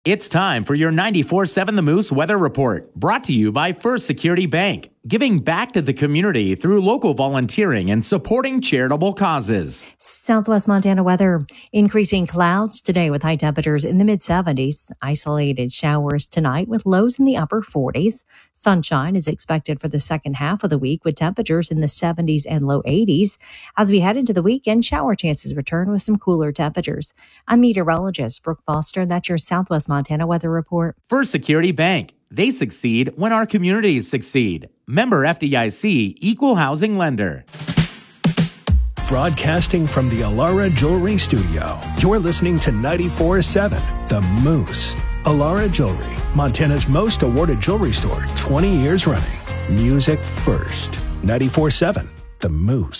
It's time for your 94.7 The Moose Weather Report, brought to you by First Security Bank, giving back to the community through local volunteering and supporting charitable causes. Southwest Montana weather, increasing clouds today with high temperatures in the mid-70s. Isolated showers tonight with lows in the upper 40s. Sunshine is expected for the second half of the week with temperatures in the 70s and low 80s. As we head into the weekend, shower chances return with some cooler temperatures. I'm meteorologist Brooke Foster. That's your Southwest Montana weather report. First Security Bank. They succeed when our communities succeed. Member FDIC, Equal Housing Lender. Broadcasting from the Alara Jewelry Studio, you're listening to 94.7 The Moose. Alara Jewelry, Montana's most awarded jewelry store, 20 years running. Music first. 94.7 The Moose.